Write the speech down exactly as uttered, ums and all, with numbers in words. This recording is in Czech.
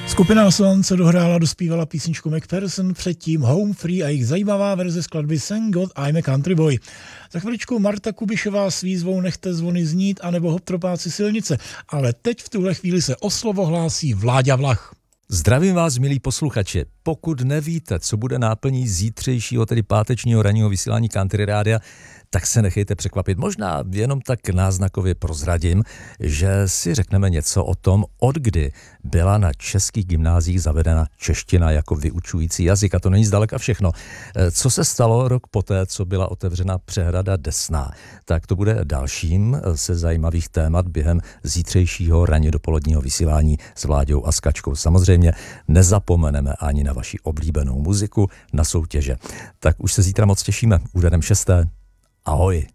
Skupina Slance dohrála, dospívala písničku McPherson, předtím Home Free a jejich zajímavá verze skladby Thank God I'm a Country Boy. Za chviličku Marta Kubišová s výzvou Nechte zvony znít anebo Hoptropáci silnice, ale teď v tuhle chvíli se o slovo hlásí Vláďa Vlach. Zdravím vás, milí posluchači. Pokud nevíte, co bude náplní zítřejšího, tedy pátečního ranního vysílání Country Rádia, tak se nechejte překvapit. Možná jenom tak náznakově prozradím, že si řekneme něco o tom, od kdy byla na českých gymnáziích zavedena čeština jako vyučující jazyk. A to není zdaleka všechno. Co se stalo rok poté, co byla otevřena přehrada Desná? Tak to bude dalším ze zajímavých témat během zítřejšího ranně dopoledního vysílání s Vláďou a s Kačkou. Samozřejmě nezapomeneme ani na vaši oblíbenou muziku, na soutěže. Tak už se zítra moc těšíme. Úderem šesté. Ahoj.